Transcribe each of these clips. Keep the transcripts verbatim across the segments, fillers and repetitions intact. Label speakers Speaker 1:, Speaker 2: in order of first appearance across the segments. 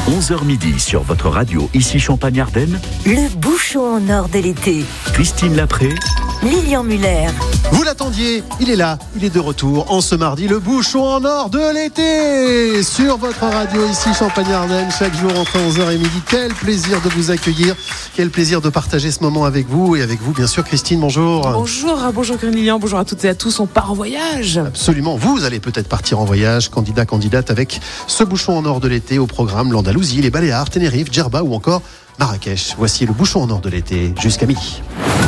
Speaker 1: onze heures midi sur votre radio, ici Champagne-Ardenne.
Speaker 2: Le bouchon en or de l'été.
Speaker 1: Christine Lapré.
Speaker 2: Lilian Muller.
Speaker 3: Vous l'attendiez, il est là, il est de retour en ce mardi, le bouchon en or de l'été sur votre radio ici Champagne-Ardenne, chaque jour entre onze heures et midi. Quel plaisir de vous accueillir, quel plaisir de partager ce moment avec vous et avec vous bien sûr Christine, bonjour.
Speaker 4: Bonjour, bonjour Lilian, bonjour à toutes et à tous, on part en voyage.
Speaker 3: Absolument, vous allez peut-être partir en voyage, candidat, candidate avec ce bouchon en or de l'été au programme l'Andalousie, les Baléares, Tenerife, Djerba ou encore Marrakech. Voici le bouchon en or de l'été jusqu'à midi.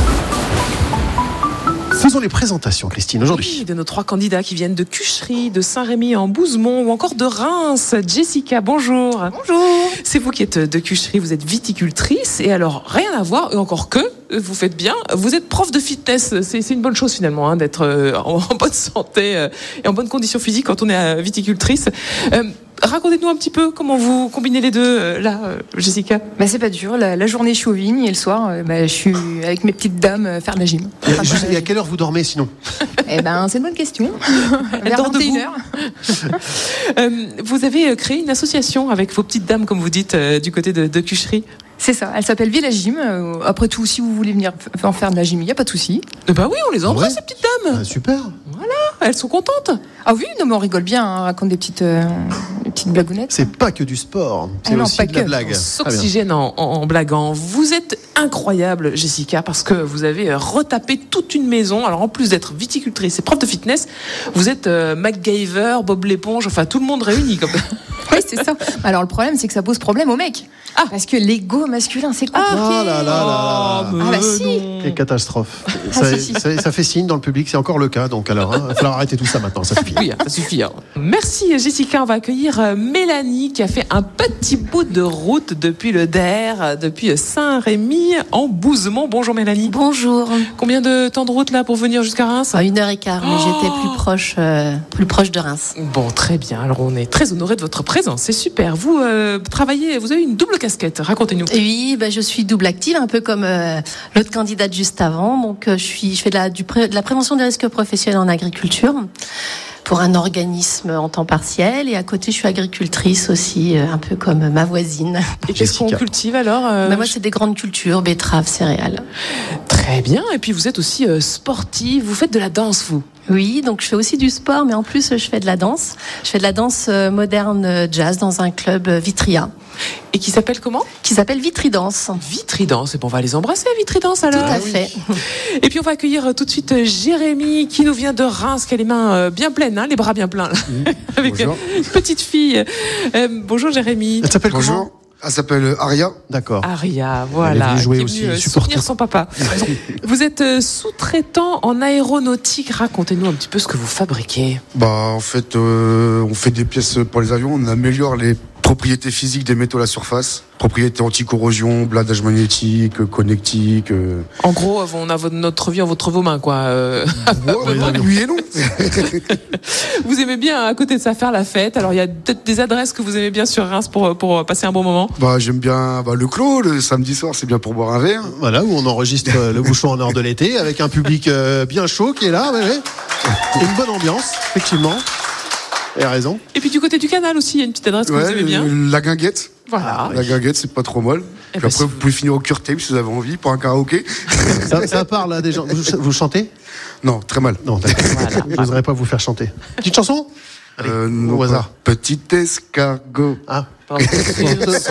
Speaker 3: Faisons les présentations, Christine, aujourd'hui.
Speaker 4: Oui, de nos trois candidats qui viennent de Cuchery, de Saint-Rémy-en-Bouzemont ou encore de Reims. Jessica, bonjour.
Speaker 5: Bonjour.
Speaker 4: C'est vous qui êtes de Cuchery, vous êtes viticultrice et alors rien à voir, et encore que, vous faites bien, vous êtes prof de fitness. C'est, c'est une bonne chose finalement hein, d'être euh, en, en bonne santé euh, et en bonne condition physique quand on est euh, viticultrice. Euh, Racontez-nous un petit peu comment vous combinez les deux, euh, là, euh, Jessica.
Speaker 5: Bah, c'est pas dur. La, la journée, je suis aux vignes et le soir, euh, bah, je suis avec mes petites dames euh, faire de la gym.
Speaker 3: Et, juste, et à quelle heure vous dormez sinon?
Speaker 5: Eh ben, c'est une bonne question.
Speaker 4: Vers
Speaker 5: vingt et une heures.
Speaker 4: euh, vous avez créé une association avec vos petites dames, comme vous dites, euh, du côté de, de Cuchery.
Speaker 5: C'est ça. Elle s'appelle Villa Gym. Euh, après tout, si vous voulez venir f- en faire de la gym, il n'y a pas de souci.
Speaker 4: Euh, bah oui, on les embrasse,
Speaker 3: Ouais.
Speaker 4: ces petites dames.
Speaker 3: Ah, super.
Speaker 4: Voilà, elles sont contentes.
Speaker 5: Ah oui, non, mais on rigole bien. Hein, on raconte des petites, euh, des petites blagounettes.
Speaker 3: C'est pas que du sport, c'est
Speaker 5: Ah non,
Speaker 3: aussi
Speaker 5: pas
Speaker 3: de la
Speaker 5: que.
Speaker 3: blague.
Speaker 4: On
Speaker 3: Très bien.
Speaker 4: s'oxygène en, en, en blaguant. Vous êtes incroyable, Jessica, parce que vous avez euh, retapé toute une maison. Alors en plus d'être viticultrice et prof de fitness, vous êtes euh, MacGyver, Bob l'éponge, enfin tout le monde réuni. Comme...
Speaker 5: Oui, c'est ça. Alors le problème, c'est que ça pose problème aux mecs.
Speaker 4: Ah.
Speaker 5: Parce que l'ego masculin, c'est compliqué.
Speaker 3: Oh là là là là.
Speaker 4: mais
Speaker 5: Ah bah si.
Speaker 4: non.
Speaker 3: Quelle catastrophe.
Speaker 5: Ah,
Speaker 3: Ça,
Speaker 5: si, si.
Speaker 3: ça, ça fait signe dans le public, c'est encore le cas. Donc alors, il va falloir arrêter tout ça maintenant, ça suffit.
Speaker 4: Oui, ça suffit. Hein. Merci Jessica. On va accueillir euh, Mélanie qui a fait un petit bout de route depuis le D E R, depuis Saint-Rémy en Bouzemont. Bonjour Mélanie.
Speaker 6: Bonjour.
Speaker 4: Combien de temps de route là pour venir jusqu'à Reims?
Speaker 6: À une heure et quart, mais
Speaker 4: Oh.
Speaker 6: j'étais plus proche, euh, plus proche de Reims.
Speaker 4: Bon, très bien. Alors on est très honorés de votre présence. C'est super. Vous euh, travaillez, vous avez une double casquette. Racontez-nous.
Speaker 6: Et oui, bah, je suis double active, un peu comme euh, l'autre candidate juste avant. Donc, euh, je suis, je fais de la, du pré- de la prévention des risques professionnels en agriculture pour un organisme en temps partiel. Et à côté, je suis agricultrice aussi, euh, un peu comme ma voisine.
Speaker 4: Et qu'est-ce qu'on
Speaker 3: Jessica.
Speaker 4: cultive alors euh,
Speaker 6: Bah, moi, c'est des grandes cultures, betteraves, céréales.
Speaker 4: Très bien. Et puis vous êtes aussi euh, sportive. Vous faites de la danse, vous.
Speaker 6: Oui, donc je fais aussi du sport, mais en plus, je fais de la danse. Je fais de la danse euh, moderne euh, jazz dans un club euh, Vitria,
Speaker 4: Et qui s'appelle comment?
Speaker 6: qui s'appelle Vitridance.
Speaker 4: Vitridance. Et bon, on va les embrasser, Vitridance alors.
Speaker 6: Tout à fait.
Speaker 4: Et puis on va accueillir euh, tout de suite euh, Jérémy qui nous vient de Reims, qui a les mains euh, bien pleines, hein, les bras bien pleins, là. Avec
Speaker 7: Bonjour.
Speaker 4: euh, une petite fille. Euh, bonjour Jérémy.
Speaker 3: Elle s'appelle comment?
Speaker 7: Bonjour, elle s'appelle Aria.
Speaker 3: D'accord.
Speaker 4: Aria,
Speaker 3: Elle est
Speaker 4: voilà,
Speaker 3: venue jouer
Speaker 4: qui est
Speaker 3: aussi,
Speaker 4: venue euh,
Speaker 3: supporter.
Speaker 4: soutenir son papa. Vous êtes euh, sous-traitant en aéronautique. Racontez-nous un petit peu ce que vous fabriquez.
Speaker 7: Bah, en fait, euh, on fait des pièces pour les avions, on améliore les propriétés physiques des métaux à la surface, propriétés anti-corrosion, blindage magnétique, euh, connectique. Euh...
Speaker 4: En gros, on a votre- notre vie en votre vos mains, quoi. Euh,
Speaker 7: Ouais, bah, oui et non.
Speaker 4: vous aimez bien, à côté de ça, faire la fête. Alors, il y a peut-être des adresses que vous aimez bien sur Reims pour, pour passer un bon moment.
Speaker 7: Bah, j'aime bien bah, le clos, le samedi soir, c'est bien pour boire un verre.
Speaker 3: Voilà, où on enregistre euh, le bouchon en or de l'été avec un public euh, bien chaud qui est là, ouais, ouais. Et une bonne ambiance, effectivement. Et raison.
Speaker 4: Et puis, du côté du canal aussi, il y a une petite adresse que vous
Speaker 7: Ouais,
Speaker 4: aimez bien.
Speaker 7: euh, la guinguette.
Speaker 4: Voilà.
Speaker 7: La guinguette, c'est pas trop mal.
Speaker 4: Eh
Speaker 7: Puis
Speaker 4: ben,
Speaker 7: après,
Speaker 4: si
Speaker 7: vous
Speaker 4: vous-
Speaker 7: pouvez finir au cure tape si vous avez envie pour un karaoké.
Speaker 3: Ça, ça parle à des gens. Vous, vous chantez?
Speaker 7: Non, très mal.
Speaker 3: Non, d'accord. Je n'oserais pas vous faire chanter. Petite chanson? Allez,
Speaker 7: Euh, non,
Speaker 3: au hasard.
Speaker 7: pas. Petit escargot.
Speaker 3: Ah.
Speaker 4: Porte sur